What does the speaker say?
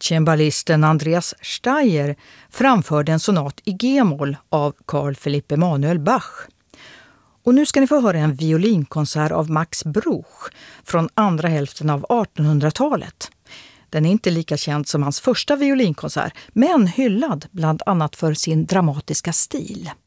Cembalisten Andreas Steyer framförde en sonat i G-moll av Carl Philipp Emanuel Bach. Och nu ska ni få höra en violinkonsert av Max Bruch från andra hälften av 1800-talet. Den är inte lika känd som hans första violinkonsert, men hyllad bland annat för sin dramatiska stil.